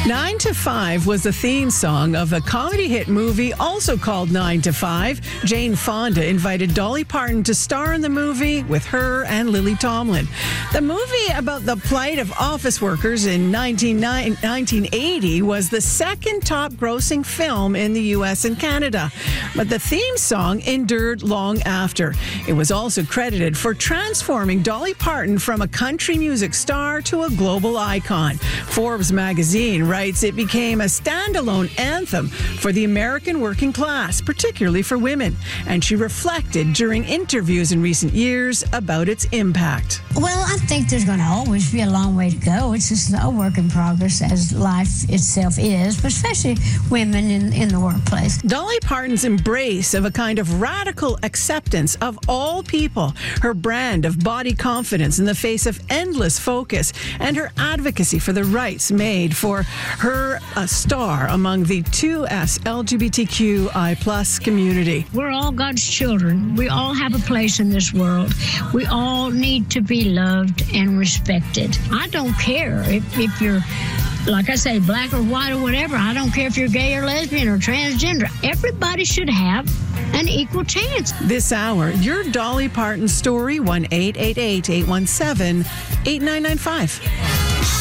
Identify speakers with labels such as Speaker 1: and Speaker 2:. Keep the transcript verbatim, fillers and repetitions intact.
Speaker 1: Nine to Five was the theme song of a comedy hit movie also called Nine to Five. Jane Fonda invited Dolly Parton to star in the movie with her and Lily Tomlin. The movie about the plight of office workers in nineteen eighty was the second top grossing film in the U S and Canada. But the theme song endured long after. It was also credited for transforming Dolly Parton from a country music star to a global icon. Forbes magazine writes it became a standalone anthem for the American working class, particularly for women. And she reflected during interviews in recent years about its impact.
Speaker 2: Well, I think there's going to always be a long way to go. It's just a work in progress, as life itself is, but especially women in, in the workplace.
Speaker 1: Dolly Parton's embrace of a kind of radical acceptance of all people, her brand of body confidence in the face of endless focus, and her advocacy for the rights made for her a star among the two S L G B T Q I plus community.
Speaker 3: We're all God's children. We all have a place in this world. We all need to be loved and respected. I don't care if, if you're, like I say, black or white or whatever. I don't care if you're gay or lesbian or transgender. Everybody should have an equal chance.
Speaker 1: This hour, your Dolly Parton story, one eight eight eight, eight one seven, eight nine nine five.